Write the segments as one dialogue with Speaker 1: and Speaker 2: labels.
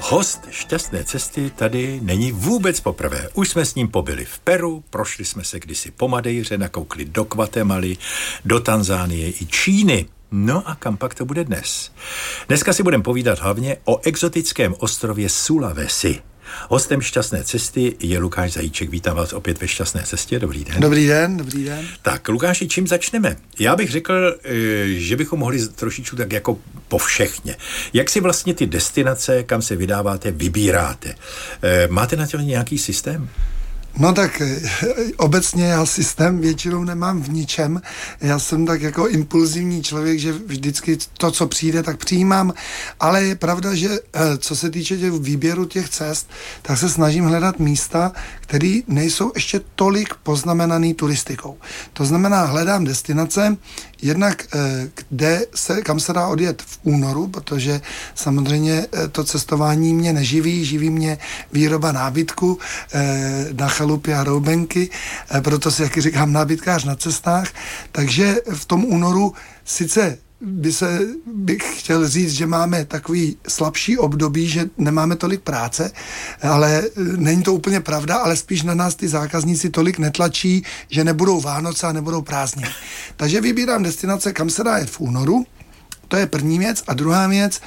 Speaker 1: Host šťastné cesty tady není vůbec poprvé. Už jsme s ním pobyli v Peru, prošli jsme se kdysi po Madejře, nakoukli do Guatemaly, do Tanzánie i Číny. No a kam pak to bude dnes? Dneska si budeme povídat hlavně o exotickém ostrově Sulawesi. Hostem šťastné cesty je Lukáš Zajíček. Vítám vás opět ve šťastné cestě. Dobrý den.
Speaker 2: Dobrý den, dobrý den.
Speaker 1: Tak, Lukáši, čím začneme? Já bych řekl, že bychom mohli trošičku tak jako povšechně. Jak si vlastně ty destinace, kam se vydáváte, vybíráte? Máte na to nějaký systém?
Speaker 2: No tak obecně já systém většinou nemám v ničem. Já jsem tak jako impulzivní člověk, že vždycky to, co přijde, tak přijímám. Ale je pravda, že co se týče výběru těch cest, tak se snažím hledat místa, které nejsou ještě tolik poznamenaný turistikou. To znamená, hledám destinace, jednak kam se dá odjet v únoru, protože samozřejmě to cestování mě neživí, živí mě výroba nábytku na chalupě a roubenky, proto si, jak říkám, nábytkář na cestách, takže v tom únoru sice bych chtěl říct, že máme takový slabší období, že nemáme tolik práce, ale není to úplně pravda, ale spíš na nás ty zákazníci tolik netlačí, že nebudou Vánoce a nebudou prázdniny. Takže vybírám destinace, kam se dá jet v únoru, to je první věc. A druhá věc,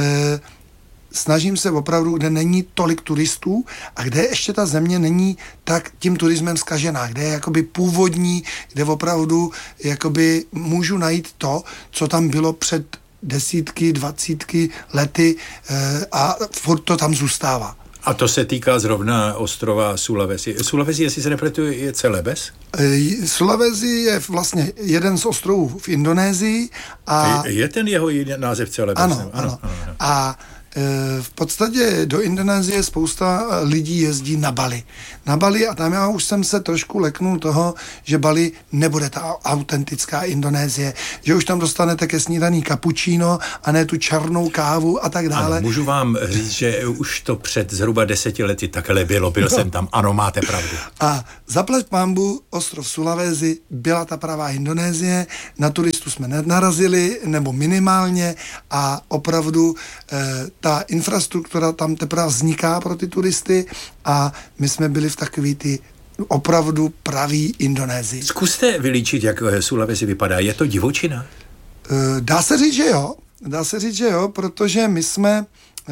Speaker 2: snažím se opravdu, kde není tolik turistů a kde ještě ta země není tak tím turismem zkažená, kde je jakoby původní, kde opravdu jakoby můžu najít to, co tam bylo před 10, 20 lety a furt to tam zůstává.
Speaker 1: A to se týká zrovna ostrova Sulawesi. Sulawesi, jestli se nepletu, je Celebes?
Speaker 2: Sulawesi je vlastně jeden z ostrovů v Indonésii. A
Speaker 1: je ten jeho název Celebes?
Speaker 2: Ano. A v podstatě do Indonésie spousta lidí jezdí na Bali a tam já už jsem se trošku leknul toho, že Bali nebude ta autentická Indonésie, že už tam dostanete ke snídaní cappuccino a ne tu černou kávu a tak dále.
Speaker 1: Ano, můžu vám říct, že už to před zhruba 10 lety takhle bylo, byl jsem tam, ano, máte pravdu.
Speaker 2: A zaplať pánbu, ostrov Sulawesi byla ta pravá Indonésie, na turistu jsme nenarazili, nebo minimálně a opravdu ta infrastruktura tam teprve vzniká pro ty turisty a my jsme byli v takový ty opravdu pravý Indonésii.
Speaker 1: Zkuste vylíčit, jak Sulawesi vypadá. Je to divočina?
Speaker 2: Dá se říct, že jo, protože my jsme...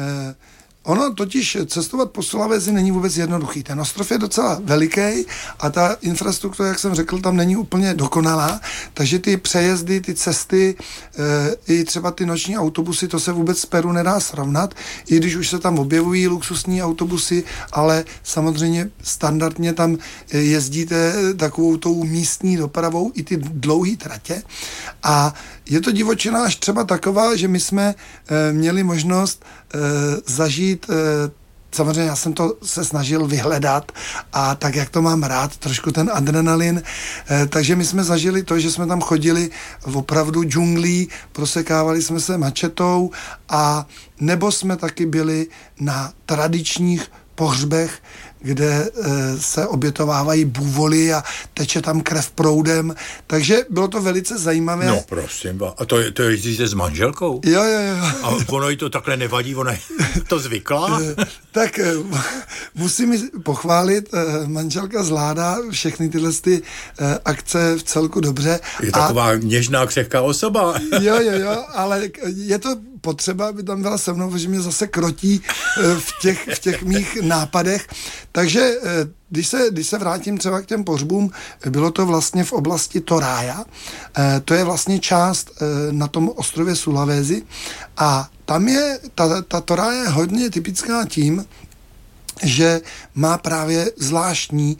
Speaker 2: Ono totiž cestovat po Sulawesi není vůbec jednoduchý. Ten ostrov je docela veliký a ta infrastruktura, jak jsem řekl, tam není úplně dokonalá, takže ty přejezdy, ty cesty, i třeba ty noční autobusy, to se vůbec z Peru nedá srovnat, i když už se tam objevují luxusní autobusy, ale samozřejmě standardně tam jezdíte takovou tou místní dopravou i ty dlouhé tratě a je to divočina až třeba taková, že my jsme měli možnost zažít, samozřejmě já jsem to se snažil vyhledat a tak, jak to mám rád, trošku ten adrenalin, takže my jsme zažili to, že jsme tam chodili v opravdu džunglí, prosekávali jsme se mačetou a nebo jsme taky byli na tradičních pohřbech, kde se obětovávají bůvoly a teče tam krev proudem, takže bylo to velice zajímavé.
Speaker 1: No prosím, a to jezdíte s manželkou?
Speaker 2: Jo.
Speaker 1: A ono jí to takhle nevadí, ona je to zvyklá?
Speaker 2: Tak musím pochválit, manželka zvládá všechny tyhle akce v celku dobře.
Speaker 1: Je taková něžná, křehká osoba. Jo,
Speaker 2: ale je to potřeba, aby tam byla se mnou, protože mě zase krotí v těch mých nápadech. Takže když se vrátím třeba k těm pohřbům, bylo to vlastně v oblasti Torája. To je vlastně část na tom ostrově Sulawesi a tam je, ta Torája je hodně typická tím, že má právě zvláštní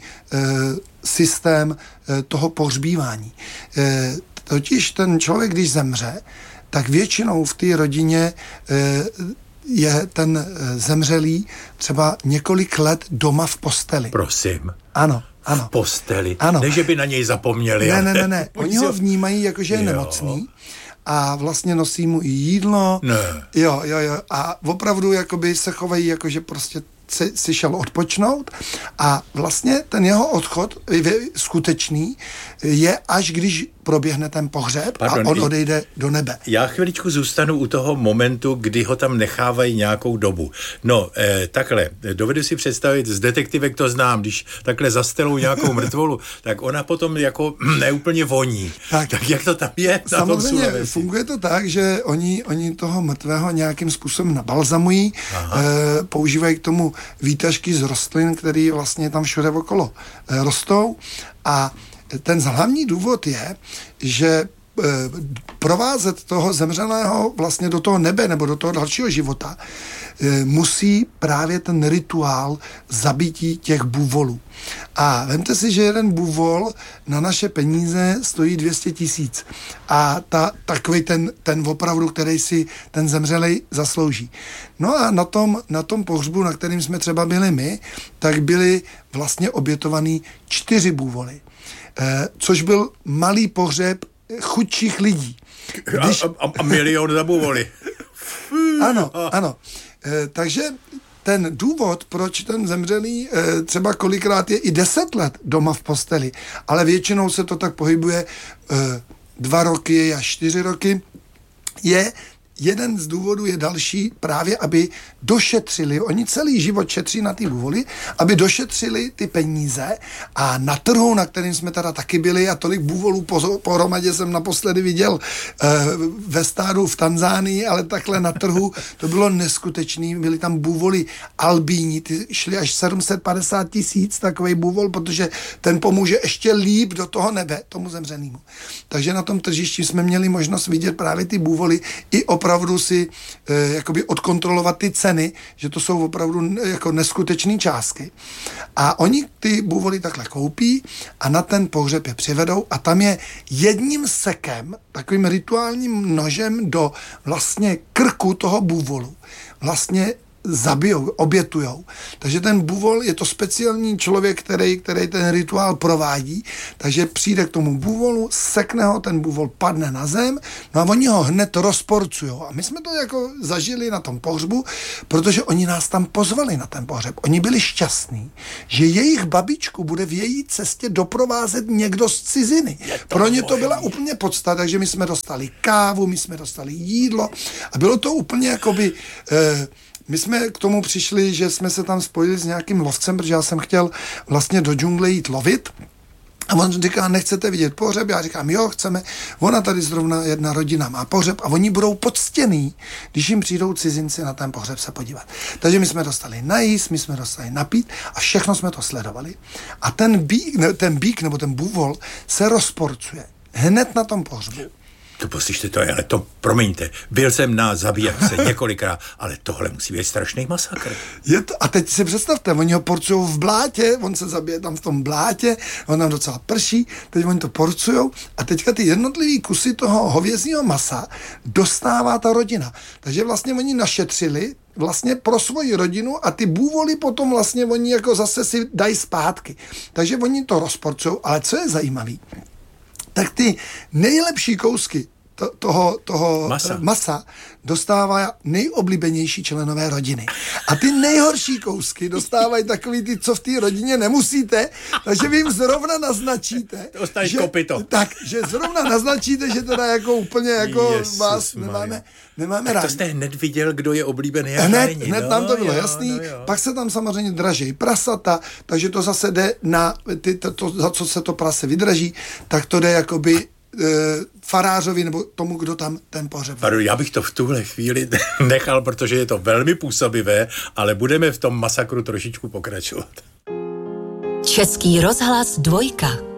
Speaker 2: systém toho pohřbívání. Totiž ten člověk, když zemře, tak většinou v té rodině je ten zemřelý třeba několik let doma v posteli.
Speaker 1: Prosím.
Speaker 2: Ano.
Speaker 1: V posteli.
Speaker 2: Ano.
Speaker 1: Ne, že by na něj zapomněli.
Speaker 2: Ne. Oni ho vnímají jako, že je nemocný a vlastně nosí mu i jídlo.
Speaker 1: Ne.
Speaker 2: Jo. A opravdu jakoby se chovají jako, že prostě si šel odpočnout a vlastně ten jeho odchod skutečný je, až když proběhne ten pohřeb a on odejde do nebe.
Speaker 1: Já chviličku zůstanu u toho momentu, kdy ho tam nechávají nějakou dobu. No, takhle, dovedu si představit, z detektivek to znám, když takhle zastelou nějakou mrtvolu, tak ona potom jako neúplně voní. Tak jak to tam je?
Speaker 2: Samozřejmě funguje to tak, že oni toho mrtvého nějakým způsobem nabalzamují, používají k tomu výtažky z rostlin, které vlastně tam všude okolo rostou a ten hlavní důvod je, že provázet toho zemřelého vlastně do toho nebe nebo do toho dalšího života musí právě ten rituál zabití těch bůvolů. A vemte si, že jeden bůvol na naše peníze stojí 200 000 a takový ten opravdu, který si ten zemřelej zaslouží. No a na tom pohřbu, na kterým jsme třeba byli my, tak byly vlastně obětovaný 4 bůvoly. Což byl malý pohřeb chudších lidí.
Speaker 1: A milion za bůvoly.
Speaker 2: Ano. Takže ten důvod, proč ten zemřelý třeba kolikrát je i 10 let doma v posteli, ale většinou se to tak pohybuje 2 roky až 4 roky, je jeden z důvodů je další právě, aby došetřili, oni celý život šetří na ty bůvoly, aby došetřili ty peníze a na trhu, na kterým jsme teda taky byli a tolik bůvolů pohromadě jsem naposledy viděl ve stádu v Tanzánii, ale takhle na trhu to bylo neskutečný, byly tam bůvoly albíni, ty šly až 750 000 takovej bůvol, protože ten pomůže ještě líp do toho nebe, tomu zemřenému. Takže na tom tržišti jsme měli možnost vidět právě ty bůvoly i opravdu si jakoby odkontrolovat ty ceny, že to jsou opravdu jako neskutečné částky. A oni ty bůvoly takhle koupí a na ten pohřeb je přivedou a tam je jedním sekem, takovým rituálním nožem do vlastně krku toho bůvolu vlastně zabijou, obětujou. Takže ten bůvol je to speciální člověk, který ten rituál provádí, takže přijde k tomu bůvolu, sekne ho, ten bůvol padne na zem, no a oni ho hned rozporcujou. A my jsme to jako zažili na tom pohřbu, protože oni nás tam pozvali na ten pohřeb. Oni byli šťastní, že jejich babičku bude v její cestě doprovázet někdo z ciziny. Pro ně to byla úplně podstata, takže my jsme dostali kávu, my jsme dostali jídlo a bylo to úplně jakoby my jsme k tomu přišli, že jsme se tam spojili s nějakým lovcem, protože já jsem chtěl vlastně do džungle jít lovit. A on říká, nechcete vidět pohřeb? Já říkám, jo, chceme. Ona tady zrovna jedna rodina má pohřeb a oni budou poctěný, když jim přijdou cizinci na ten pohřeb se podívat. Takže my jsme dostali najíst, my jsme dostali napít a všechno jsme to sledovali. A ten bík nebo ten bůvol se rozporcuje hned na tom pohřbu.
Speaker 1: To poslyšte to, ale to, promiňte, byl jsem na zabíjačce několikrát, ale tohle musí být strašný masakr.
Speaker 2: A teď si představte, oni ho porcujou v blátě, on se zabije tam v tom blátě, on tam docela prší, teď oni to porcujou a teďka ty jednotlivý kusy toho hovězího masa dostává ta rodina. Takže vlastně oni našetřili vlastně pro svoji rodinu a ty bůvoly potom vlastně oni jako zase si dají zpátky. Takže oni to rozporcujou, ale co je zajímavý, tak ty nejlepší kousky toho masa dostává nejoblíbenější členové rodiny. A ty nejhorší kousky dostávají takový ty, co v té rodině nemusíte, takže vy jim zrovna naznačíte, že zrovna naznačíte, že teda jako úplně jako vás nemáme rádi.
Speaker 1: To jste hned viděl, kdo je oblíbený.
Speaker 2: Hned nám to bylo jasný. Pak se tam samozřejmě dražejí prasata, takže to zase jde na za co se to prase vydraží, tak to jde jakoby farářovi nebo tomu, kdo tam ten pohřeb.
Speaker 1: Já bych to v tuhle chvíli nechal, protože je to velmi působivé, ale budeme v tom masakru trošičku pokračovat.
Speaker 3: Český rozhlas 2.